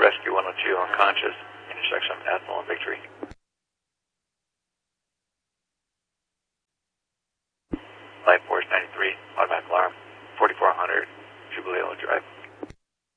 Rescue 102 unconscious, intersection of Ethel and Victory. Light Force 93, automatic alarm, 4400, Jubilee Drive.